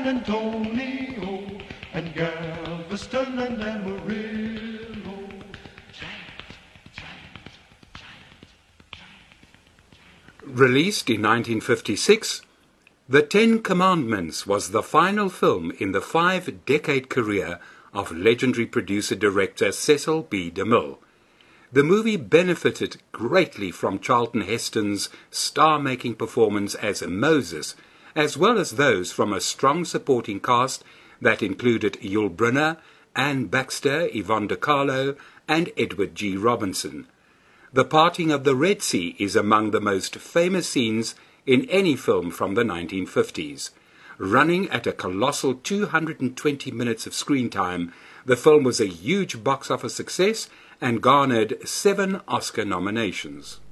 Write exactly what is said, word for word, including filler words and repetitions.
San Antonio and Galveston and Amarillo. Released in nineteen fifty-six, The Ten Commandments was the final film in the five-decade career of legendary producer-director Cecil B. DeMille. The movie benefited greatly from Charlton Heston's star-making performance as Moses, as well as those from a strong supporting cast that included Yul Brynner, Anne Baxter, Yvonne De Carlo, and Edward G. Robinson. The parting of the Red Sea is among the most famous scenes in any film from the nineteen fifties. Running at a colossal two hundred twenty minutes of screen time, the film was a huge box office success and garnered seven Oscar nominations.